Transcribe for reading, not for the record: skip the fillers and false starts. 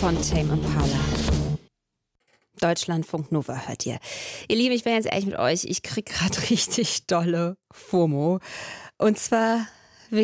von Tame Impala. Deutschlandfunk Nova hört ihr. Ihr Lieben, ich bin jetzt ehrlich mit euch, ich krieg gerade richtig dolle FOMO. Und zwar